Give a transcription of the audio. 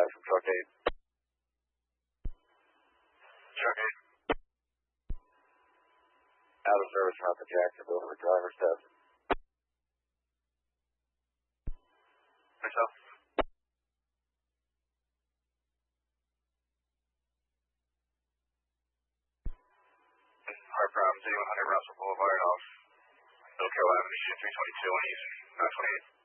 contact from truck 8. Truck 8. Out of service from the Jacksonville for driver's test. Myself. Hard problem, 0100 Russell Boulevard off Bill Carroll Avenue, 322 on East, 928.